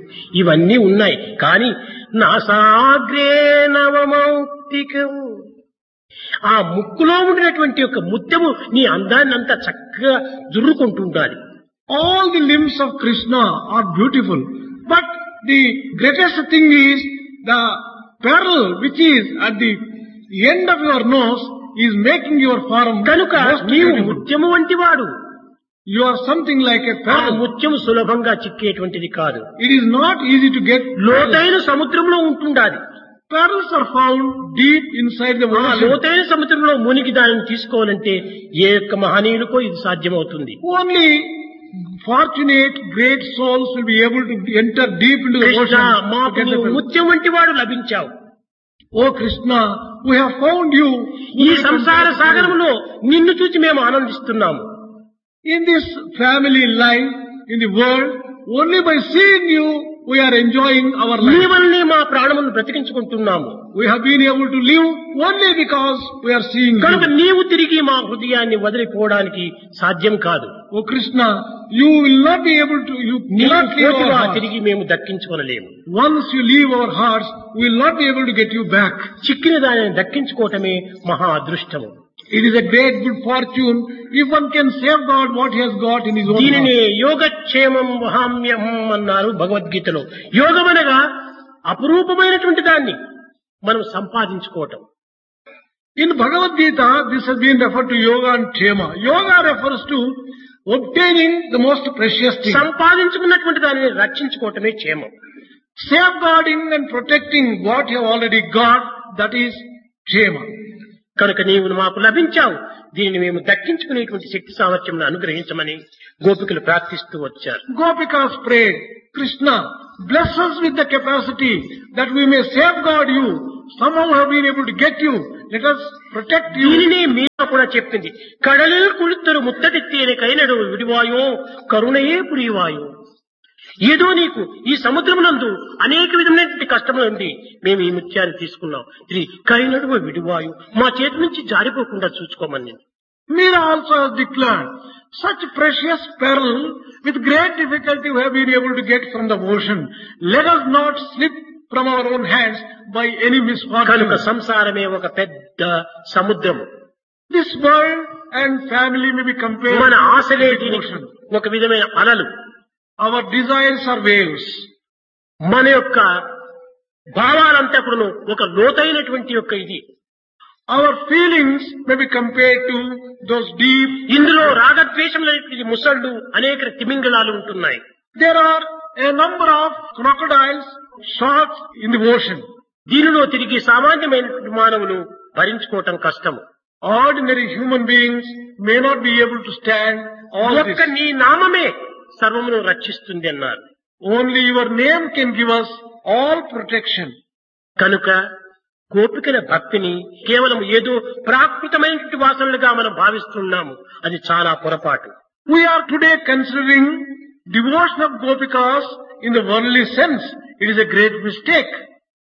ఇవన్నీ ఉన్నాయి. కానీ నాసాగ్రే నవమౌక్తికం, ఆ ముక్కులో ఉండినటువంటి యొక్క ముత్యము నీ అందాన్ని అంతా చక్కగా జుర్రుకుంటుండాలి. All the limbs of Krishna are beautiful, but the greatest thing is the pearl which is at the end of your nose is making your form కనుక most నీవు beautiful. ముత్యము వంటి వాడు. You are something like a ఆ pearl. ముత్యము సులభంగా చిక్కేటువంటిది కాదు. It is not easy to get pearls. లోతైన సముద్రంలో ఉంటుండాలి. Pearls are found deep inside the ఆ ocean. లోతైన సముద్రంలో మునిగి దానిని తీసుకోవాలంటే ఏ యొక్క మహనీయులకో ఇది సాధ్యమవుతుంది. Only fortunate great souls will be able to enter deep into the Krishna, ocean to మాకు get the నీవు pearl. ముత్యం వంటి వాడు లభించావు. Oh Krishna, we have found you. ఈ సంసార సాగరంలో నిన్ను చూసి మేము ఆనందిస్తున్నాము. In this family life, in the world, only by seeing you, we are enjoying our నీ life. వల్లనే మా ప్రాణములను బ్రతికించుకుంటున్నాము. We have been able to live only because we are seeing కనుక you. నీవు తిరిగి మా హృదయాన్ని వదిలిపోవడానికి సాధ్యం కాదు. Oh Krishna, you will not be able to, you నీవు cannot leave our పోతువా hearts. తిరిగి మేము దక్కించుకోలేము. Once you leave our hearts, we will not be able to get you back. చిక్కిన దానిని దక్కించుకోవటమే మహా అదృష్టము. It is a great good fortune if one can safeguard what he has got in his own దీనిని heart. యోగక్షేమం వహామ్యం అన్నారు భగవద్గీతలో. యోగం అనగా అపురూపమైనటువంటి దాన్ని మనం సంపాదించుకోవటం. In Bhagavad Gita, this has been referred to yoga and kshema. Yoga refers to obtaining the most precious thing. సంపాదించుకున్నటువంటి దానిని రక్షించుకోవటమే క్షేమం. Safeguarding and protecting what you have already got, that is kshema. కనుక నీవు మాకు లభించావు, దీనిని మేము దక్కించుకునేటువంటి శక్తి సామర్థ్యం అనుగ్రహించమని గోపికలు ప్రార్థిస్తూ వచ్చారు. Gopikas prayed, Krishna, bless us with the capacity that we may safeguard you. Somehow have been able to get you. Let us protect you. దీనిని మీనా కూడా చెప్పింది. కడలిల్ కుళుత్తరు ముత్తడిత్తేనే కైనడు విడివాయో కరుణయే పురివాయో. ఏదో నీకు ఈ సముద్రమునందు అనేక విధమైనటువంటి కష్టములు ఉంది, మేము ఈ ముత్యాన్ని తీసుకున్నాం, ఇది కైనడు విడివాయు, మా చేతి నుంచి జారిపోకుండా చూసుకోమని. Meera also has declared, such precious pearl with great difficulty we have been able to get from the ocean. Let us not slip from our own hands by any misfortune. కనుక సంసారమే ఒక పెద్ద సముద్రము. This world and family may be compared మన to ఆశలే the దీనికి ocean. ఒక విధమైన అలలు. Our desires are waves. మన యొక్క భావాలంతా కూడా ఒక లోతైనటువంటి యొక్క ఇది. Our feelings may be compared to those deep. ఇందులో రాగద్వేషములైనటువంటి ముసళ్ళు అనేక తిమింగళాలు ఉంటున్నాయి. There are a number of crocodiles, sharks in the ocean. దీనిలో తిరిగి సామాన్యమైనటువంటి మానవులు భరించుకోవటం కష్టము. Ordinary human beings may not be able to stand all ఒక్క this. నీ నామమే సర్వమును రక్షిస్తుంది అన్నారు. Only your name can give us all protection. కనుక గోపికల భక్తిని కేవలం ఏదో ప్రాకృతమైనటువంటి వాసనలుగా మనం భావిస్తున్నాము, అది చాలా పొరపాటు. We are today considering devotion of Gopikas in the worldly sense. It is a great mistake.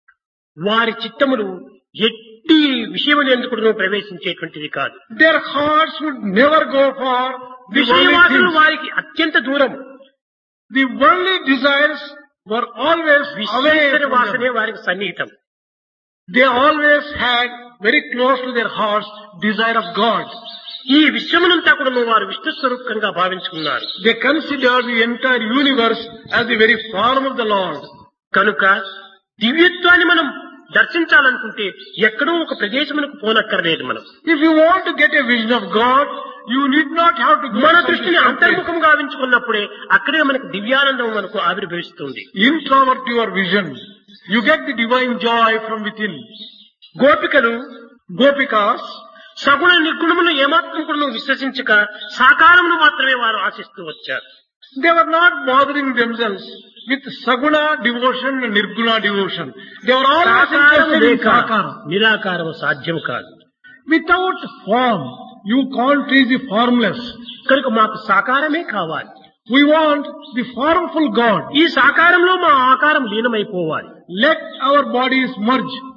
వారి చిత్తములు ఎట్టి విషయములు ఎందుకు ప్రవేశించేటువంటిది కాదు. Their hearts would never go for the worldly విషయవాసనలు things. వారికి అత్యంత దూరం. The worldly desires were always away Visweswara from వాసనే them. వారికి సన్నిహితం. They always had very close to their hearts desire of God. ఈ విశ్వమునంతా కూడా వారు విష్ణు స్వరూపంగా భావించుకున్నారు. They considered the entire universe as the very form of the Lord. కనుక దివ్యత్వాన్ని మనం దర్శించాలనుకుంటే ఎక్కడో ఒక ప్రదేశమునకు పోనక్కర్లేదు. మనం If you want to get a vision of God, you need not have to go మన to some దృష్టిని distant place. అంతర్ముఖం గావించుకున్నప్పుడే అక్కడే మనకు దివ్యానందం మనకు ఆవిర్భవిస్తుంది. Introvert your vision. You get the divine joy from within. గోపికలు Gopikas, సగుణ నిర్గుణములు ఏమాత్రం కూడా విశ్వసించక సాకారమును మాత్రమే వారు ఆశిస్తూ వచ్చారు. they were not bothering themselves with Saguna devotion and Nirguna devotion. They were always interested in Sakara. నిరాకారము సాధ్యం కాదు. Without form, you can't reach the formless. కనుక మాకు సాకారమే కావాలి. We want the formful God. ఈ సాకారంలో మా ఆకారం లీనమైపోవాలి. Let our bodies merge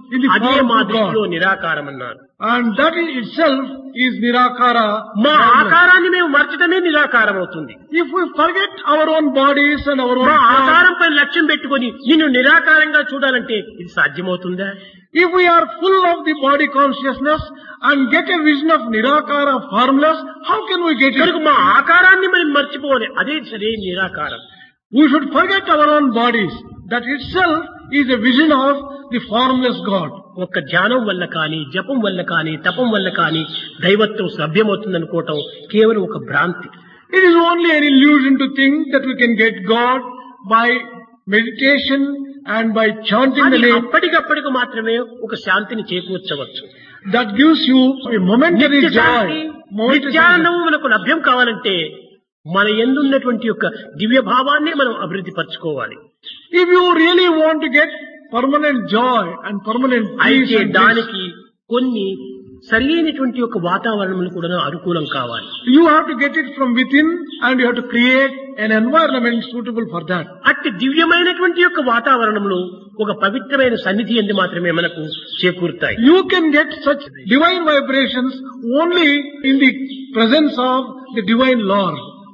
in the అదే form మా of దృష్టిలో God. నిరాకారం అన్నారు. And that in itself is Nirakara. మా formless. ఆకారాన్ని మేము మర్చడమే నిరాకారం అవుతుంది. If we forget our own bodies and our own మా form, ఆకారంపై లక్ష్యం పెట్టుకొని నిన్ను నిరాకారంగా చూడాలంటే ఇది సాధ్యమవుతుందా? if we are full of the body consciousness and get a vision of Nirakara formless, how can we get కనుక it? మా ఆకారాన్ని మనం మర్చిపోవాలి. అదే సరే నిరాకారం. We should forget our own bodies. That itself is a vision of the formless God. ఒక్క ధ్యానం వల్ల కానీ, జపం వల్ల కానీ, తపం వల్ల కానీ దైవత్వం లభ్యమవుతుందనుకోవటం కేవలం ఒక భ్రాంతి. It is only an illusion to think that we can get God by meditation and by chanting the అది name. అప్పటికప్పటికి మాత్రమే ఒక శాంతిని చేకూర్చవచ్చు. That gives you a momentary నిత్య శాంతి, joy. Momentary నిత్యానందము మనకు లభ్యం కావాలంటే మన యందున్నటువంటి యొక్క దివ్య భావాన్ని మనం అభివృద్ధి పరచుకోవాలి. If you really want to get permanent joy and permanent peace, అయితే and bliss, దానికి కొన్ని సరైనటువంటి యొక్క వాతావరణములు కూడా అనుకూలం కావాలి. you have to get it from within and you have to create an environment suitable for that. అట్టి దివ్యమైనటువంటి యొక్క వాతావరణంలో ఒక పవిత్రమైన సన్నిధి ఎందు మాత్రమే మనకు చేకూరుతాయి. You can get such divine vibrations only in the presence of the divine Lord.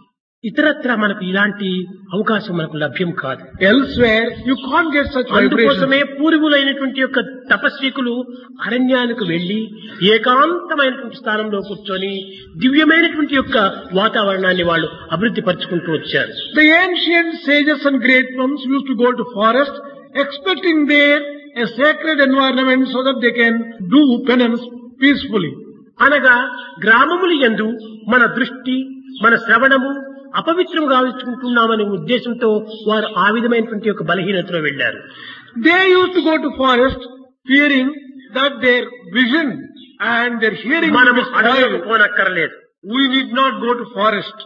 ఇతరత్ర మనకు ఇలాంటి అవకాశం మనకు లభ్యం కాదు. Elsewhere, you can't get such vibrations. అందుకోసమే పూర్వులైనటువంటి యొక్క తపస్వికులు అరణ్యానికి వెళ్లి ఏకాంతమైనటువంటి స్థానంలో కూర్చొని దివ్యమైనటువంటి యొక్క వాతావరణాన్ని వాళ్ళు అభివృద్ధి పరుచుకుంటూ వచ్చారు. The ancient sages and great ones used to go to forest, expecting there a sacred environment so that they can do penance peacefully. అనగా గ్రామములు యందు మన దృష్టి, మన శ్రవణము అపవిత్రం గావించుకుంటున్నామనే ఉద్దేశంతో వారు ఆ విధమైనటువంటి యొక్క బలహీనతలో వెళ్లారు. They used to go to forest fearing that their vision and their hearing will మనము be అడవులకు spoiled. పోనక్కర్లేదు. We need not go to forest.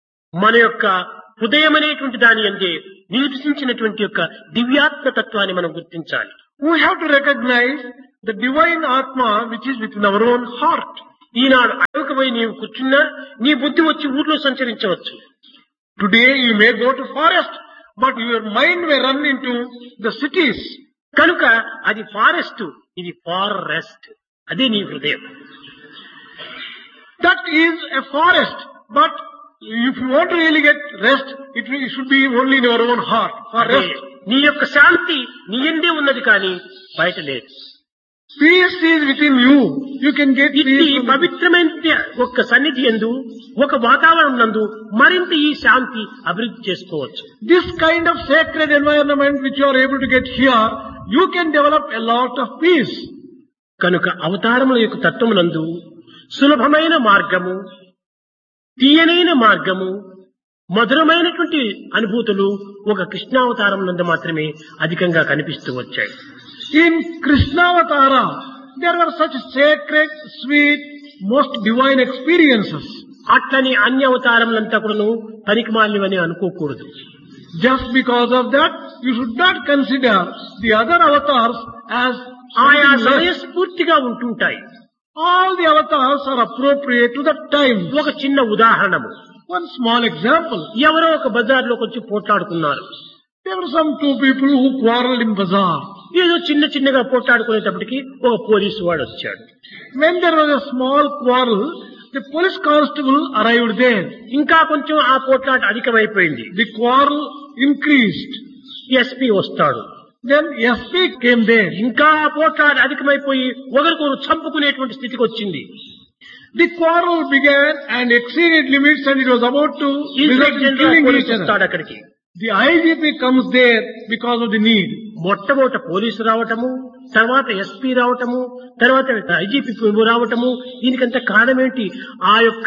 మన యొక్క హృదయం అనేటువంటి దాని అందే నివసించినటువంటి యొక్క దివ్యాత్మ తత్వాన్ని మనం గుర్తించాలి. We have to recognize the divine Atma which is within our own heart. ఈనాడు అడవుకు పోయి నీవు కూర్చున్నా నీ బుద్ధి వచ్చి ఊర్లో సంచరించవచ్చు. Today you may go to forest, but your mind may run into the cities. కనుక అది ఫారెస్ట్, ఇది ఫారెస్ట్. అదే నీ హృదయం. That is a forest, but if you want to really get rest, it should be only in your own heart. For అదే rest. నీ యొక్క శాంతి నీ యందే ఉన్నది కానీ బయట లేదు. Peace is within you. You can get ఇది peace from పవిత్రమైన ఒక సన్నిధి యందు, ఒక వాతావరణం నందు మరింత ఈ శాంతి అభివృద్ధి చేసుకోవచ్చు. this kind of sacred environment which you are able to get here. You can develop a lot of peace. కనుక అవతారముల యొక్క తత్వమునందు సులభమైన మార్గము, తీయనైన మార్గము, మధురమైనటువంటి అనుభూతులు ఒక కృష్ణావతారం నందు మాత్రమే అధికంగా కనిపిస్తూ వచ్చాయి. In Krishnavatara, there were such sacred, sweet, most divine experiences. అట్లని అన్ని అవతారములంతా కూడాను పనికిమాలినవని అనుకోకూడదు. Just because of that, you should not consider the other avatars as ఆయా something less. సమయస్ఫూర్తిగా ఉంటుంటాయి. All the avatars are appropriate to that time. ఒక చిన్న ఉదాహరణము, One small example. ఎవరో ఒక బజార్లోకి వచ్చి పోట్లాడుకున్నారు. There were some two people who quarreled in bazaar. ఏదో చిన్నగా పోట్లాడుకునేటప్పటికి ఒక పోలీసు వాడు వచ్చాడు. When there was a small quarrel, the police constable arrived there. ఇంకా కొంచెం ఆ పోట్లాట అధికమైపోయింది. The quarrel increased. ఎస్పీ వస్తాడు. Then SP came there. ఇంకా ఆ పోట్లాట అధికమైపోయి ఒకరికొకరు చంపుకునేటువంటి స్థితికి వచ్చింది. The quarrel began and exceeded limits and it was about to result inspector in general killing police each other. వస్తాడు అక్కడికి. The IGP comes there because of the need. మొట్టమొదట police రావటము, తర్వాత ఎస్పీ రావటము, తర్వాత ఐజీపీ రావటము, దీనికంత కారణం ఏంటి? ఆ యొక్క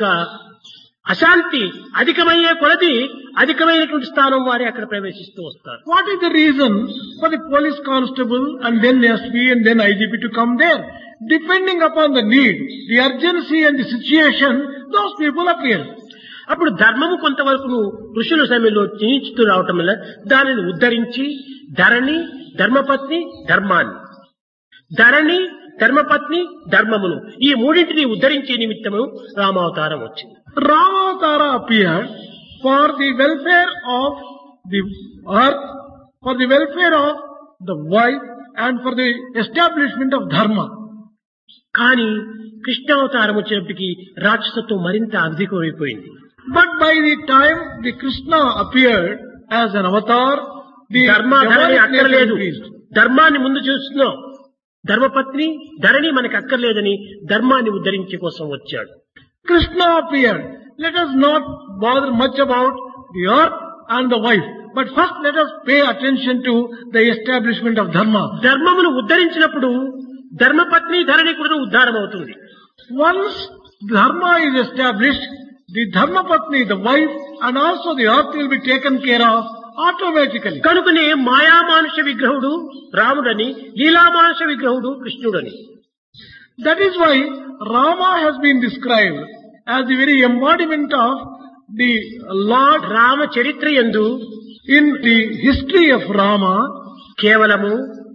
అశాంతి అధికమయ్యే కొలది అధికమైనటువంటి స్థానం వారే అక్కడ ప్రవేశిస్తూ వస్తారు. What is the reason for the police constable and then SP and then IGP to come there? Depending upon the need, the urgency and the situation, those people appear. అప్పుడు ధర్మము కొంతవరకు ఋషుల సమయంలో క్షీణించుతూ రావటం వల్ల దానిని ఉద్ధరించి ధరణి, ధర్మపత్ని, ధర్మాన్ని, ధరణి, ధర్మపత్ని, ధర్మమును ఈ మూడింటిని ఉద్ధరించే నిమిత్తము రామావతారం వచ్చింది. Ramatara appeared for the welfare of the earth, for the welfare of the wife and for the establishment of dharma. కానీ కృష్ణావతారం వచ్చేటప్పటికి రాక్షసత్వం మరింత అధికమైపోయింది. But by the time the Krishna appeared as an avatar, the ధర్మధరణి demonic nature అక్కర్లేదు, increased. ధర్మాన్ని ముందు చూస్తున్నాం. ధర్మపత్ని ధరణి మనకు అక్కర్లేదని ధర్మాన్ని ఉద్ధరించే కోసం వచ్చాడు. Krishna appeared. Let us not bother much about the earth and the wife. But first let us pay attention to the establishment of dharma. ధర్మమును ఉద్ధరించినప్పుడు ధర్మపత్ని ధరణి కూడా ఉద్ధారం అవుతుంది. Once dharma is established, the dharma patni, the wife, and also the earth will be taken care of automatically. కనుకనే మాయామానుష విగ్రహుడు రాముడని, లీలామానుష విగ్రహుడు కృష్ణుడని. That is why Rama has been described as the very embodiment of the Lord. Rama చరిత్ర యందు In the history of Rama, కేవలము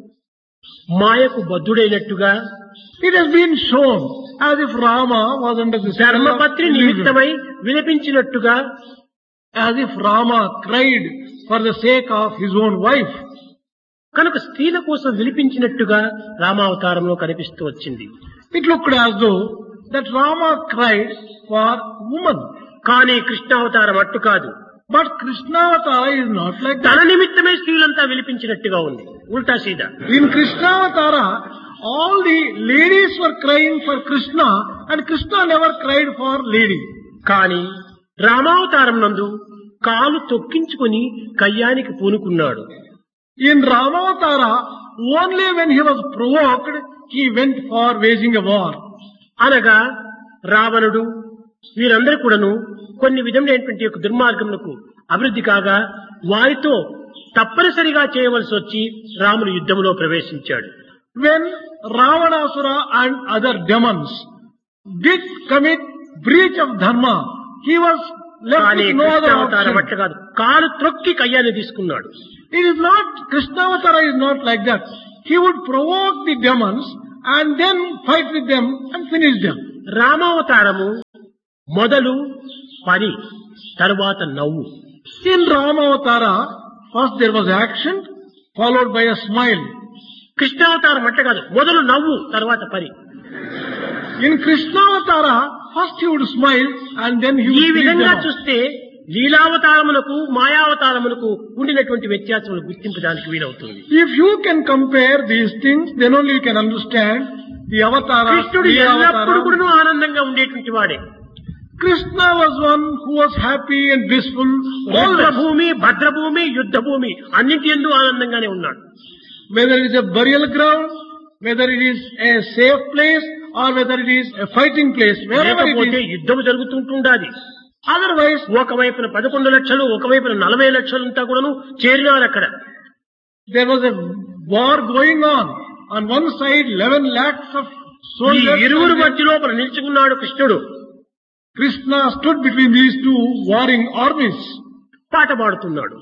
మాయకు బద్ధుడైనట్టుగా, it has been shown as if Rama was under the spell of ధర్మపత్ని illusion. నిమిత్తమై విలపించినట్టుగా, As if Rama cried for the sake of his own wife. కనుక స్త్రీల కోసం విలిపించినట్టుగా రామావతారంలో కనిపిస్తూ వచ్చింది. It looked as though that Rama cried for woman. కానీ కృష్ణావతారం అట్టు కాదు. But Krishnavata is not like తన that. నిమిత్తమే స్త్రీలంతా విలిపించినట్టుగా ఉంది. ఉల్టా సీదా. In Krishnavata, all the ladies were crying for Krishna and Krishna never cried for lady. కానీ రామావతారం నందు కాలు తొక్కించుకొని కయ్యానికి పూనుకున్నాడు. In Ramavatara, only when he was provoked, he went for waging a war. అనగా రావణుడు వీరందరూ కూడాను కొన్ని విధమైనటువంటి యొక్క దుర్మార్గములకు అభివృద్ధి కాగా వారితో తప్పనిసరిగా చేయవలసి వచ్చి రాముడు యుద్ధంలో ప్రవేశించాడు. When Ravanasura and other demons did commit breach of dharma, he was left కానీ with no other కృష్ణావతారం option. అట్ట కాదు. కాలు త్రొక్కి కయ్యాన్ని తీసుకున్నాడు. It is not, Krishnavata is not like that. He would provoke the demons and then fight with them and finish them. రామావతారము మొదలు పని, తరువాత నవ్వు. In Ramavatara, first there was action, followed by a smile. కృష్ణావతారం అట్ట కాదు. మొదలు నవ్వు, తర్వాత పని. In Krishnavatara, first he would smile and then he ఈ would lead them విధంగా out. చూస్తే లీలావతారములకు మాయావతారములకు ఉండినటువంటి వ్యత్యాసములు గుర్తించడానికి వీలవుతుంది. If you can compare these things, then only you can understand the avatara. కృష్ణుడు the ఎల్లప్పుడూ avatara. కూడా ఆనందంగా ఉండేటువంటి వాడే. Krishna was one who was happy and blissful always. రుద్రభూమి, భద్రభూమి, యుద్ధభూమి అన్నింటి యందు ఆనందంగానే ఉన్నాడు. Whether it is a burial ground, whether it is a safe place, or whether it is a fighting place, wherever it లేకపోతే is. యుద్ధం జరుగుతుంటుండాది. Otherwise, ఒకవైపున 11 లక్షలు, ఒకవైపున 40 లక్షలు అంతా కూడాను చేరినారు అక్కడ. there was a war going on. On one side, 11 lakhs of ఈ soldiers. ఇరువురు and then మధ్య లోపల నిల్చుకున్నాడు కృష్ణుడు. Krishna stood between these two warring armies. పాట పాడుతున్నాడు.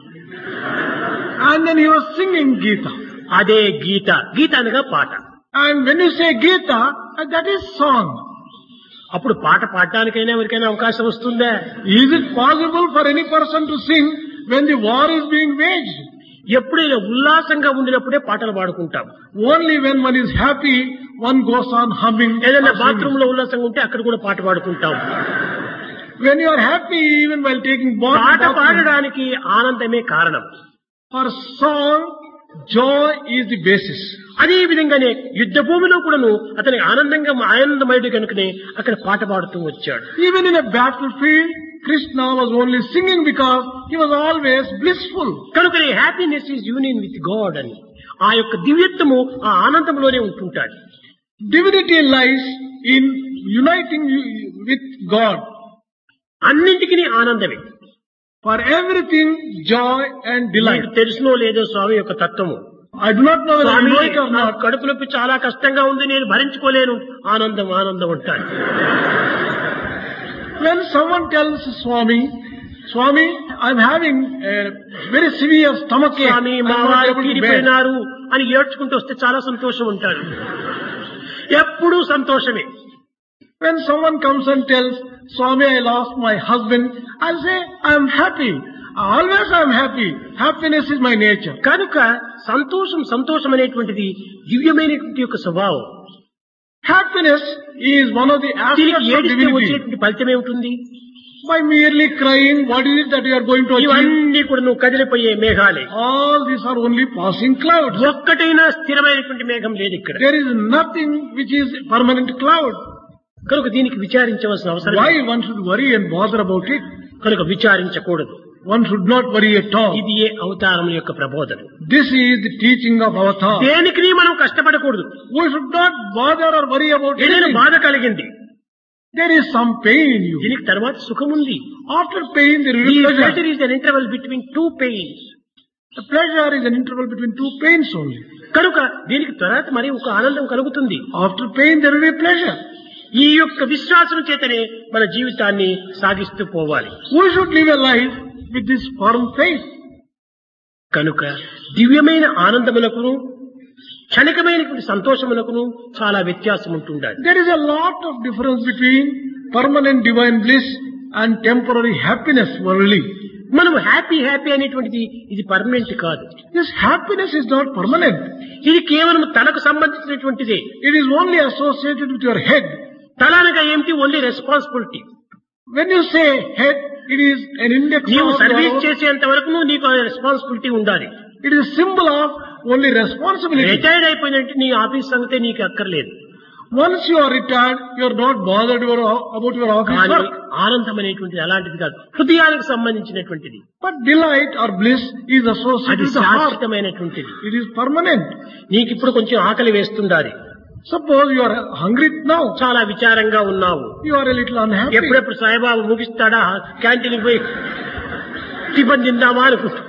And then he was singing Gita. అదే గీత. గీత అనగా పాట. And when you say Gita, that is song. అప్పుడు పాట పాడటానికైనా ఎవరికైనా అవకాశం వస్తుందా? Is it possible for any person to sing when the war is being waged? ఎప్పుడైనా ఉల్లాసంగా ఉండినప్పుడే పాటలు పాడుకుంటాం. Only when one is happy, one goes on humming. or ఏదైనా singing. బాత్రూమ్ లో ఉల్లాసంగా ఉంటే అక్కడ కూడా పాట పాడుకుంటాం. When you are happy, even while taking bath, పాట పాడడానికి ఆనందమే కారణం. for song, joy is the basis. అదే విధంగానే యుద్ధ భూమిలో కూడాను అతనికి ఆనందమయుడు కనుకనే అక్కడ పాట పాడుతూ వచ్చాడు. Even in a battlefield, Krishna was only singing because he was always blissful. కనుకనే happiness is union with God అని ఆ యొక్క దివ్యత్వము ఆ ఆనందంలోనే ఉంటుంటాడు. Divinity lies in uniting with God. అన్నింటికి ఆనందమే. For everything, joy and delight. మీకు తెలుసునో లేదో స్వామి యొక్క తత్వము. I do not know whether you Swamy know it or నాకు not. కడుపు నొప్పి చాలా కష్టంగా ఉంది, నేను భరించుకోలేను. ఆనందం ఆనందం అంటాడు. When someone tells Swami, I'm having a very severe stomach ache. Swamy I'm మా not వారు able to bear. తీరిపోయినారు అని ఏడ్చుకుంటూ వస్తే చాలా సంతోషం ఉంటాడు. ఎప్పుడూ సంతోషమే. When someone comes and tells, Swami, I lost my husband, I'll say, I'm happy. Always I am happy. Happiness is my nature. కనుక సంతోషం అనేటువంటిది దివ్యమైనటువంటి యొక్క స్వభావం. Happiness is one of the దీనికి aspects of ఏడిస్తే divinity. వచ్చేటువంటి ఫలితం ఏమిటి? By merely crying, what is it that you are going to achieve? ఇవన్నీ కూడా నువ్వు కదిలిపోయే మేఘాలే. All these are only passing clouds. ఒక్కటైనా స్థిరమైనటువంటి మేఘం లేదు ఇక్కడ. There is nothing which is permanent cloud. కనుక దీనికి విచారించవలసిన అవసరం Why లేదు. one should worry and bother about it? కనుక విచారించకూడదు. One should not worry at all. ఇది ఏ అవతారం యొక్క ప్రబోధన. This is the teaching of Avatar. దేనికి మనం కష్టపడకూడదు. We should not bother or worry about ఏదైనా anything. బాధ కలిగింది, There is some pain in you. దీనికి తర్వాత సుఖం ఉంది. After pain, there will be pleasure pleasure. Is an interval between two pains. The pleasure is an interval between two pains only. కనుక దీనికి తర్వాత మరి ఒక ఆనందం కలుగుతుంది. After pain, there will be pleasure. ఈ యొక్క విశ్వాసం చేతనే మన జీవితాన్ని సాగిస్తూ పోవాలి. We should live a life with this firm faith. కనుక దివ్యమైన ఆనందములకును క్షణికమైనటువంటి సంతోషములకును చాలా వ్యత్యాసం ఉంటుండాలి. There is a lot of difference between permanent divine bliss and temporary happiness worldly. మనం హ్యాపీ అనేటువంటిది ఇది పర్మనెంట్ కాదు. This happiness is not permanent. ఇది కేవలం తలకు సంబంధించినటువంటిదే. It is only associated with your head. తల అనగా ఏమిటి? Only responsibility. When you say head, it is an index నీవు of సర్వీస్ your, చేసేంత వరకు నీకు రెస్పాన్సిబిలిటీ ఉండాలి. it is a symbol of only responsibility. Retired అయిపోయినట్టు నీ ఆఫీస్ సంగతే నీకు అక్కర్లేదు. Once you are retired, you are not bothered about your office కానీ work. ఆనందం అనేటువంటిది అలాంటిది కాదు, హృదయానికి సంబంధించినటువంటిది. But delight or bliss is అది associated with the heart. శాశ్వతమైనటువంటిది. It is permanent. నీకు ఇప్పుడు కొంచెం ఆకలి వేస్తుండాలి, Suppose you are hungry now. చాలా విచారంగా ఉన్నావు, You are a little unhappy. ఎప్పుడెప్పుడు సాయిబాబు ముగిస్తాడా, క్యాంటీన్కి పోయి టిఫిన్ తిందామా అనుకుంటా.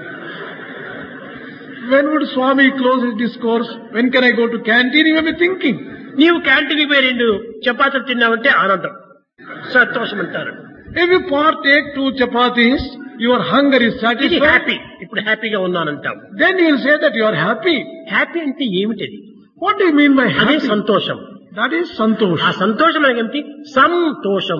When would Swami close his discourse? When can I go to canteen? You may be thinking. నీవు క్యాంటీన్కి పోయి 2 చపాతీలు తిన్నావంటే ఆనందం, సంతోషం అంటారు. If you partake 2 chapatis, your hunger is ఇది satisfied. హ్యాపీ, ఇప్పుడు హ్యాపీగా ఉన్నానంటాం. Then you will say that you are happy. Happy అంటే ఏమిటది? What do you mean by అదే happy? సంతోషం. That is santosh. ఆ సంతోషం అనగా ఏమిటి? సంతోషం.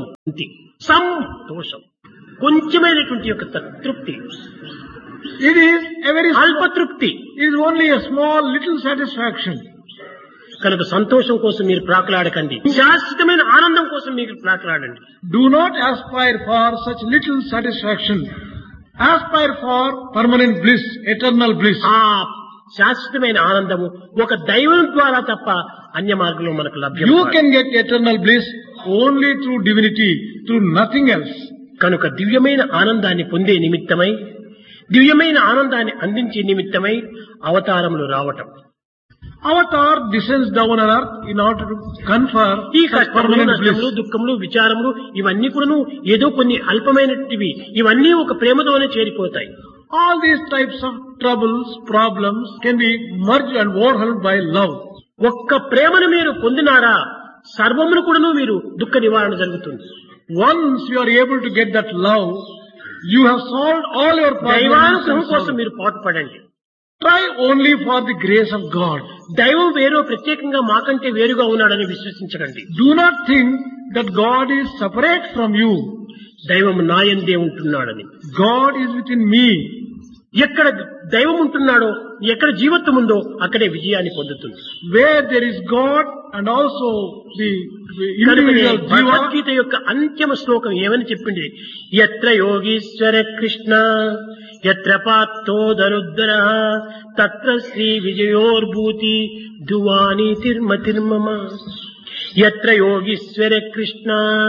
సంతోషం కొంచెమైనటువంటి యొక్క తృప్తి, It is a very అల్ప తృప్తి. it is only a small little satisfaction. కనుక సంతోషం కోసం మీరు ప్రాకులాడకండి, శాశ్వతమైన ఆనందం కోసం మీరు ప్రాకులాడండి. Do not aspire for such little satisfaction. Aspire for permanent bliss, eternal bliss. ఆ శాశ్వతమైన ఆనందము ఒక దైవం ద్వారా తప్ప అన్య మార్గంలో మనకు లభ్యం You కాదు. can get eternal bliss only through divinity, through nothing else. కనుక దివ్యమైన ఆనందాన్ని పొందే నిమిత్తమై, దివ్యమైన ఆనందాన్ని అందించే నిమిత్తమై అవతారములు రావటం. Avatar descends down on earth in order to confer ఈ such కష్టములు, permanent నష్టములు, bliss. దుఃఖములు, విచారములు ఇవన్నీ కూడాను ఏదో కొన్ని అల్పమైనటివి, ఇవన్నీ ఒక ప్రేమతోనే చేరిపోతాయి. All these types of troubles, problems can be merged and overwhelmed by love. ఒక్క ప్రేమను మీరు పొందినారా, సర్వమును కూడాను మీరు దుఃఖ నివారణ జరుగుతుంది. Once you are able to get that love, you have solved all your problems. దైవానుగ్రహం and కోసం sorrow. మీరు పాటుపడండి. Try only for the grace of God. దైవం వేరో ప్రత్యేకంగా మాకంటే వేరుగా ఉన్నాడని విశ్వసించకండి. Do not think that God is separate from you. దైవం నాయందే ఉంటున్నాడని. God is within me. ఎక్కడ దైవం ఉంటున్నాడో, ఎక్కడ జీవత్వం ఉందో అక్కడే విజయాన్ని పొందుతుంది. Where there is God and also the కనుకనే individual jiva. భగవద్గీత యొక్క అంతిమ శ్లోకం ఏమని చెప్పింది? యత్ర యోగీశ్వర కృష్ణ యత్ర పార్థో దరుద్ర తత్ర శ్రీ విజయోర్భూతి ధువాని తిర్మతిర్మమ. యత్ర యోగీశ్వర కృష్ణ,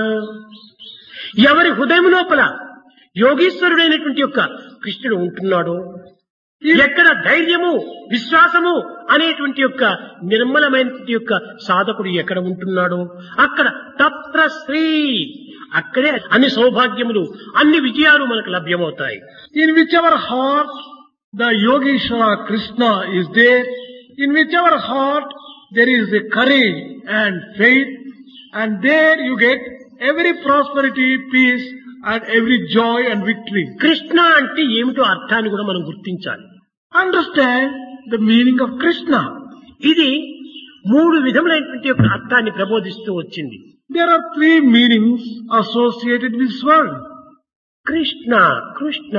ఎవరి హృదయం లోపల యోగీశ్వరుడైనటువంటి యొక్క కృష్ణుడు ఉంటున్నాడో, ఎక్కడ ధైర్యము, విశ్వాసము అనేటువంటి యొక్క నిర్మలమైనటువంటి యొక్క సాధకుడు ఎక్కడ ఉంటున్నాడో అక్కడ తత్ర శ్రీ, అక్కడే అన్ని సౌభాగ్యములు, అన్ని విజయాలు మనకు లభ్యమవుతాయి. In whichever heart the Yogeshwara Krishna is there, in whichever heart there is a courage and faith, and there you get every prosperity, peace, and every joy and victory. Krishna అంటే ఏమిటో అర్థాన్ని కూడా మనం గుర్తించాలి. Understand the meaning of Krishna. ఇది 3 విధములైనటువంటి యొక్క అర్థాన్ని ప్రబోధిస్తూ వచ్చింది. There are 3 meanings associated with this word. Krishna Krishna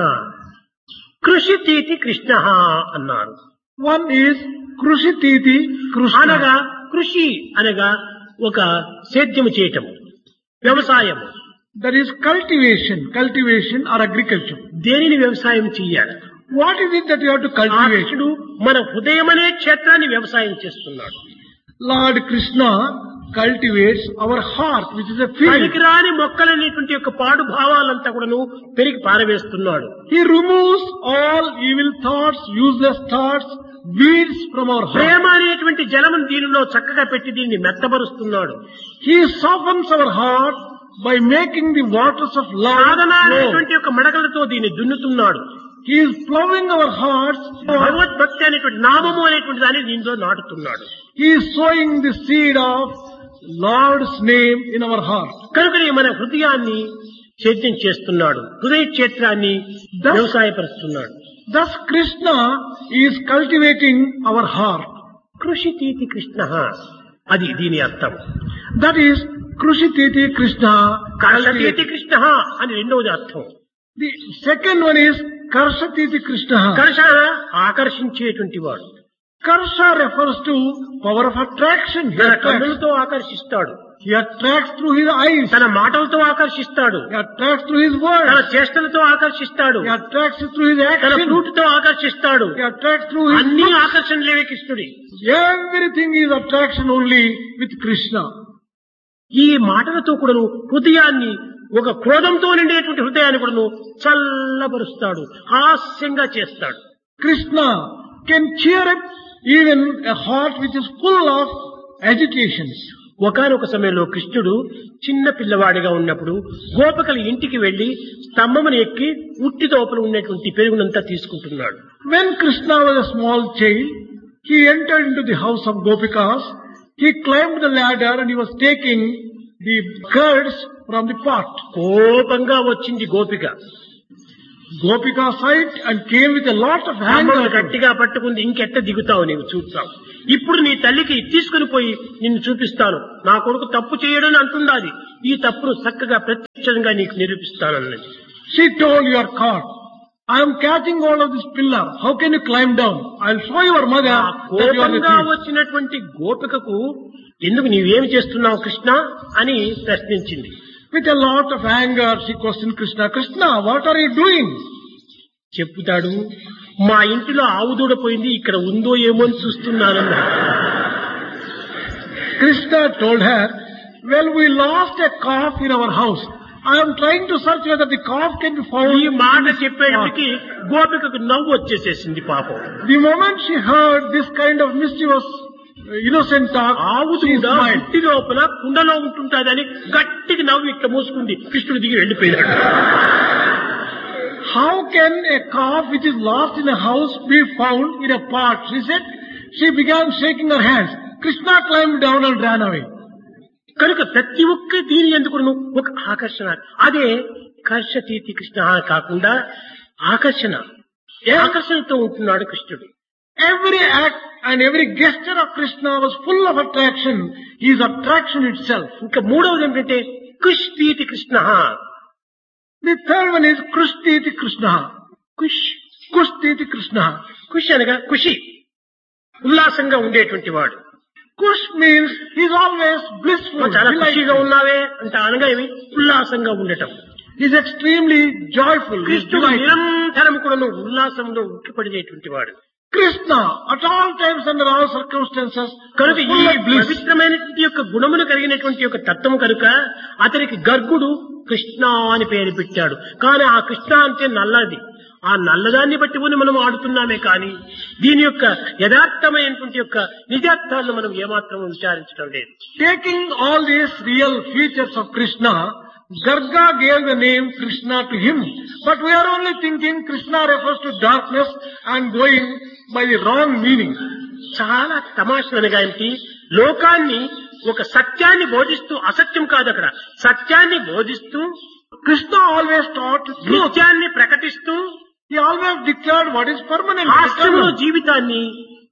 కృషితీతి Krishna అన్నారు. One is Krushititi Krishna. అనగా కృషి అనగా ఒక సేద్యము చేయటం, వ్యవసాయము. That is cultivation or agriculture. దేనిని వ్యవసాయం చెయ్యాలి? What is it that you have to ఆ cultivate? కృష్ణుడు మన హృదయం అనే క్షేత్రాన్ని వ్యవసాయం చేస్తున్నాడు. Lord Krishna cultivates our heart, which is a field. పనికిరాని మొక్కలనేటువంటి యొక్క పాడు భావాలంతా కూడాను పెరిగి పారవేస్తున్నాడు. He removes all evil thoughts, useless thoughts, weeds from our heart. ప్రేమ అనేటువంటి జలమును దీనిలో చక్కగా పెట్టి దీన్ని మెత్తబరుస్తున్నాడు. He softens our heart by making the waters of love Sadhana flow. అనేటువంటి యొక్క మడకలతో దీన్ని దున్నుతున్నాడు. He is plowing our hearts. భగవద్భక్తి అనేటువంటి నామము అనేటువంటి దాన్ని దీనిలో నాటుతున్నాడు. He is sowing the seed of Lord's name in our heart. కనుకనే మన హృదయాన్ని సేద్యం చేస్తున్నాడు, హృదయ క్షేత్రాన్ని వ్యవసాయపరుస్తున్నాడు. Thus Krishna is cultivating our heart. కృషితీతి Krishna, అది దీని అర్థం. That is Krushititi Krishna. కర్షతీతి Krishna అని రెండవది అర్థం. The second one is Karshatiti Krishna. కర్ష ఆకర్షించేటువంటి వాడు. Karsha refers to power of attraction. He తన attracts. కన్నులతో ఆకర్షిస్తాడు, He attracts through his eyes. తన మాటలతో ఆకర్షిస్తాడు, He attracts through his తన words. చేష్టలతో ఆకర్షిస్తాడు, He attracts through his తన action. ఫ్రూట్తో ఆకర్షిస్తాడు. He attracts through his అన్ని looks. ఆకర్షణలేవే కృష్ణుడి. Everything is attraction only with Krishna. ఈ మాటలతో కూడాను హృదయాన్ని, ఒక క్రోధంతో నిండేటువంటి హృదయాన్ని కూడాను చల్లబరుస్తాడు, హాస్యంగా చేస్తాడు. Krishna can cheer up even a heart which is full of agitations. ఒకానొక సమయంలో కృష్ణుడు చిన్న పిల్లవాడిగా ఉన్నప్పుడు గోపికల ఇంటికి వెళ్లి స్తంభమును ఎక్కి ఉట్టి లోపల ఉన్నటువంటి పెరుగునంతా తీసుకుంటున్నాడు. When Krishna was a small child, he entered into the house of Gopikas. He climbed the ladder and he was taking the curds from the pot. కోపంగా వచ్చింది గోపిక. Gopika saw it and came with a lot of స్తంభమును anger. గట్టిగా పట్టుకుంది. ఇంకెట్ట దిగుతావు నీవు, చూస్తావు. ఇప్పుడు నీ తల్లికి తీసుకుని పోయి నిన్ను చూపిస్తాను, నా కొడుకు తప్పు చేయడని అంటున్నది. ఈ తప్పును చక్కగా ప్రత్యక్షంగా నీకు నిరూపిస్తానన్నది. She told, you are caught. I am catching hold of this pillar. How can you climb down? I'll show your mother ఆ that you are the కోపంగా thief. వచ్చినటువంటి గోపికకు ఎందుకు నీవేమి చేస్తున్నావు కృష్ణ అని ప్రశ్నించింది. With a lot of anger, she questioned Krishna. Krishna, what are you doing? చెప్పుతాడు, మా ఇంటిలో ఆవు దూడ పోయింది, ఇక్కడ ఉందో ఏమో అని చూస్తున్నానన్నా. Krishna told her, well, we lost a calf in our house. I am trying to search whether the calf can be found. ఈ మాట చెప్పేటప్పటికి గోపికకు నవ్వు వచ్చేసేసింది పాపం. The moment she heard this kind of mischievous, innocent talk, ఆవు she దూడ smiled. ఇంటి లోపల కుండలో ఉంటుంటాదని గట్టిగా నవ్వు ఇట్లా మూసుకుంది. కృష్ణుడు దిగి వెళ్ళిపోయాడు. How can a calf which is lost in a house be found in a pot? She said. She began shaking her hands. Krishna climbed down and ran away. కనుక ప్రతి ఒక్క దీని ఎందుకు ఒక ఆకర్షణ. అదే కర్షతీతి కృష్ణ కాకుండా ఆకర్షణ, ఆకర్షణతో ఉంటున్నాడు కృష్ణుడు. Every act and every gesture of Krishna was full of attraction. He is attraction itself. ఇంకా మూడవది ఏంటంటే కుష్తీతి Krishna. The third one is Krushtiti Krishna. Kushtiti Krishna. కుష్ అనగా ఖుషి, ఉల్లాసంగా ఉండేటువంటి వాడు. Kush means he is always blissful. చాలా delightful. ఖుషిగా ఉన్నావే అంటే అనగా ఏమి, ఉల్లాసంగా ఉండటం. He is extremely joyful. He is కృష్ణుడు delighted. నిరంతరం కూడా ఉల్లాసంలో ఉక్కిపడినటువంటి వాడు. Krishna at all times under all circumstances కనుక is ఈ full of bliss. పవిత్రమైనటువంటి యొక్క గుణమును కలిగినటువంటి యొక్క తత్వం కనుక అతనికి గర్గుడు కృష్ణ అని పేరు పెట్టాడు. కానీ ఆ కృష్ణ అంటే నల్లది. ఆ నల్లదాన్ని బట్టి మనం ఆడుతున్నామే కానీ దీని యొక్క యథార్థమైనటువంటి యొక్క నిజార్థాలను మనం ఏమాత్రం విచారించడం లేదు. Taking all these real features of Krishna, Garga gave the name Krishna to him. But we are only thinking Krishna refers to darkness and going by the wrong meaning. చాలా తమాషనగా ఏంటి, లోకాన్ని ఒక సత్యాన్ని బోధిస్తూ, అసత్యం కాదు అక్కడ, సత్యాన్ని బోధిస్తూ Krishna always taught truth. నిత్యాన్ని ప్రకటిస్తూ He always declared what is permanent. హాస్యంలో eternal. జీవితాన్ని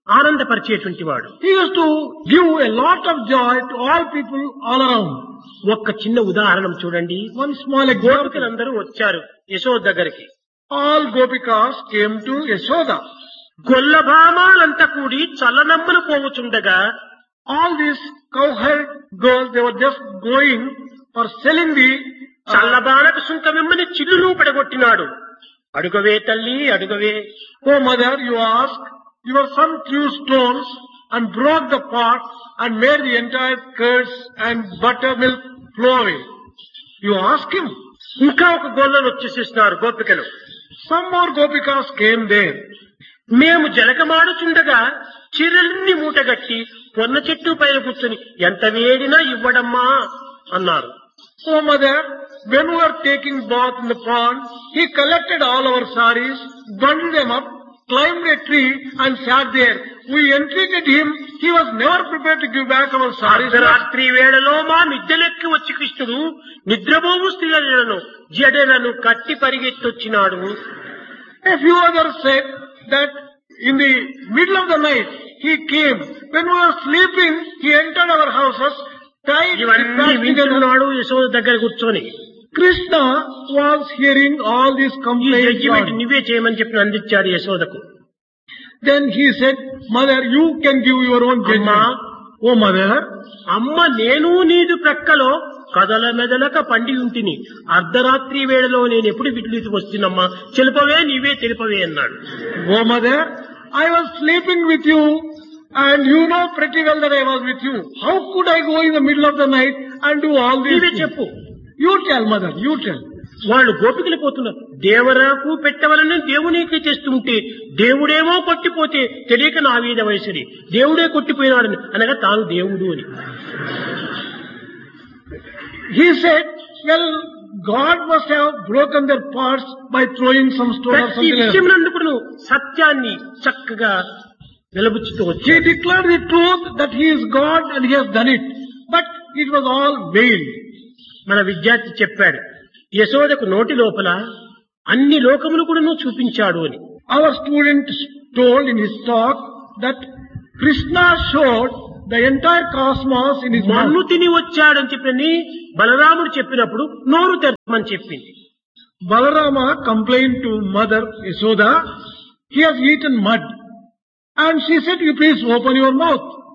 ఆనందపరిచేటువంటి వాడు. He used to give a lot of joy to all people all around. ఒక్క చిన్న ఉదాహరణ చూడండి. One small example. గోపికలందరూ వచ్చారు యశోద దగ్గరికి. All Gopikas came to Yashoda. గొల్లభామాలంతా కూడి చల్లనమ్మను పోవుచుండగా All these cowherd girls, they were just going for selling the చల్లబాలకు సుంకమిమ్మని చిల్లును పడగొట్టినాడు. అడుగవే తల్లి అడుగవే. Oh mother, you ask, your son threw stones and broke the pot and made the entire curds and buttermilk flow away. You ask him. ఇంకా ఒక గొల్లను వచ్చేసేసినారు గోపికలు. Some more Gopikas came there. మేము జలకమాడుచుండగా చీరలన్నీ మూటగట్టి పొన్న చెట్టు పైన కూర్చొని ఎంత వేడినా ఇవ్వడమ్మా అన్నారు. Oh mother, when we were taking bath in the pond, he collected all our saris, bundled them up, climbed a tree and sat there. We entreated him. He was never prepared to give back our saris. రాత్రి వేళలో మా మిద్దెలెక్కి వచ్చి కృష్ణుడు నిద్రపోవు స్త్రీలను జడలను కట్టి పరిగెత్తొచ్చినాడు. A few others said that in the middle of the night he came. When we were sleeping, he entered our houses, tied ఇవన్నీ వింటున్నాడు యశోద దగ్గర కూర్చొని. Krishna was hearing all these ఈ complaints. జడ్జిమెంట్ నువ్వే చేయమని చెప్పి అందించాడు యశోదకు. Then he said, Mother, you can give your own judgment. Oh mother, అమ్మ నేను నీదు ప్రక్కలో కదల మెదలక పండి ఉంటిని అర్ధరాత్రి వేళలో నేను ఎప్పుడు విట్లీకి వస్తున్నమ్మా తెలుపవే నీవే తెలుపవే అన్నాడు. oh mother, I was sleeping with you and you know pretty well that I was with you. How could I go in the middle of the night and do all these నీవే things? చెప్పు. You tell mother, you tell. వాళ్ళు గోపికలు పోతున్నారు. దేవరాకు పెట్టవలని దేవునికి తెస్తుంటే దేవుడేమో కొట్టిపోతే తెలియక నా వీధ వయసుని దేవుడే కొట్టిపోయినాడని అనగా తాను దేవుడు అని. He said, well, God must have broken their parts by throwing some stone or ప్రతి something else. విషయం నందుకు సత్యాన్ని చక్కగా నిలబుచ్చుతూ He వచ్చాడు. declared the truth that he is God and he has done it. But it was all veiled. మన విద్యార్థి చెప్పాడు యశోదకు నోటి లోపల అన్ని లోకములు కూడా చూపించాడు అని. Our student told in his talk that Krishna showed the entire cosmos in his మన్ను mouth. తిని వచ్చాడని చెప్పని బలరాముడు చెప్పినప్పుడు నోరు తెరమని చెప్పింది. Balarama complained to mother Yashoda, he has eaten mud. And she said, you please open your mouth.